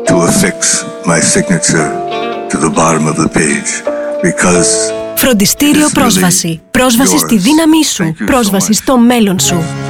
to affix my signature to the bottom of the page because Φροντιστήριο Πρόσβαση. Πρόσβαση στη δύναμή σου. Πρόσβαση στο μέλλον σου.